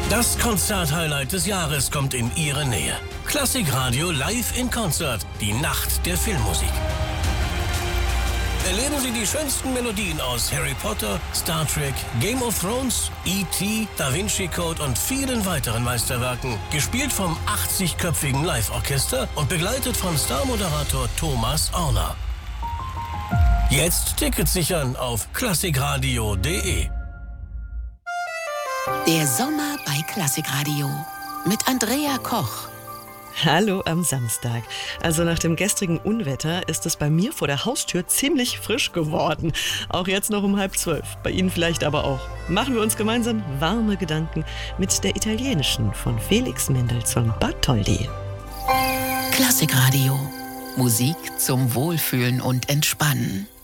Das Konzert-Highlight des Jahres kommt in Ihre Nähe. Klassikradio live in Konzert. Die Nacht der Filmmusik. Erleben Sie die schönsten Melodien aus Harry Potter, Star Trek, Game of Thrones, E.T., Da Vinci Code und vielen weiteren Meisterwerken. Gespielt vom 80-köpfigen Live-Orchester und begleitet von Star-Moderator Thomas Orner. Jetzt Tickets sichern auf klassikradio.de. Der Sommer bei Klassikradio mit Andrea Koch. Hallo am Samstag. Also nach dem gestrigen Unwetter ist es bei mir vor der Haustür ziemlich frisch geworden. Auch jetzt noch um 11:30. Bei Ihnen vielleicht aber auch. Machen wir uns gemeinsam warme Gedanken mit der italienischen von Felix Mendelssohn Bartholdy. Klassikradio. Musik zum Wohlfühlen und Entspannen.